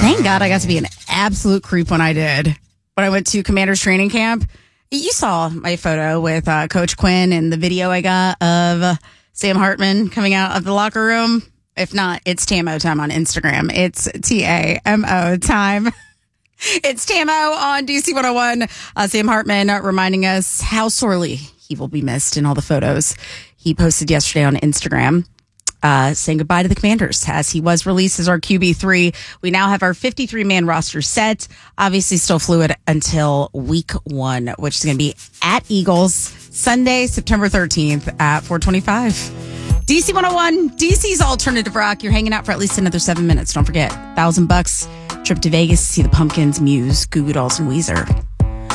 Thank God I got to be an absolute creep when I did. When I went to Commander's training camp, you saw my photo with Coach Quinn and the video I got of Sam Hartman coming out of the locker room. If not, it's Tamo time on Instagram. It's TAMO time. It's Tamo on DC 101. Sam Hartman reminding us how sorely he will be missed in all the photos he posted yesterday on Instagram. Saying goodbye to the Commanders as he was released as our QB3. We now have our 53-man roster set. Obviously still fluid until week 1, which is going to be at Eagles Sunday, September 13th at 4:25. DC 101, DC's Alternative Rock. You're hanging out for at least another 7 minutes. Don't forget, $1,000 trip to Vegas to see the Pumpkins, Muse, Goo Goo Dolls, and Weezer.